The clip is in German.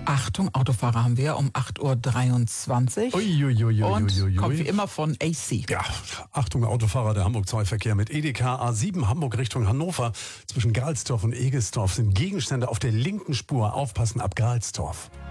Achtung, Autofahrer haben wir um 8.23 Uhr. Und kommt wie immer von AC. Ja, Achtung, Autofahrer, der Hamburg-2-Verkehr mit EDK A7 Hamburg Richtung Hannover. Zwischen Galsdorf und Egesdorf sind Gegenstände auf der linken Spur. Aufpassen ab Galsdorf.